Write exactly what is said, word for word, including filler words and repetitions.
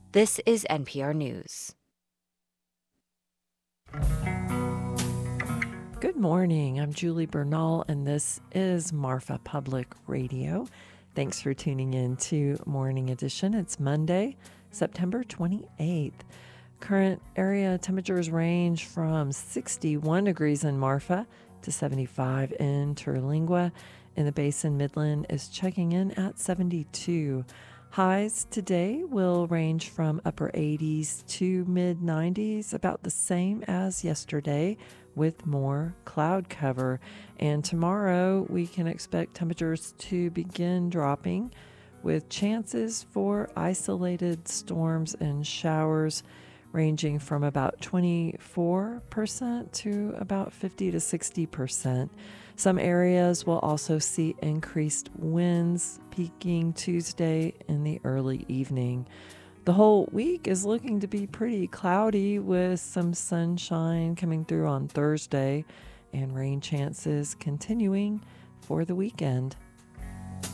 This is N P R News. Good morning. I'm Julie Bernal, and this is Marfa Public Radio. Thanks for tuning in to Morning Edition. It's Monday, September twenty-eighth. Current area temperatures range from sixty-one degrees in Marfa to seventy-five in Terlingua. In the Basin, Midland is checking in at seventy-two. Highs today will range from upper eighties to mid nineties, about the same as yesterday, with more cloud cover. And tomorrow we can expect temperatures to begin dropping with chances for isolated storms and showers ranging from about twenty-four percent to about fifty to sixty percent. Some areas will also see increased winds peaking Tuesday in the early evening. The whole week is looking to be pretty cloudy with some sunshine coming through on Thursday and rain chances continuing for the weekend.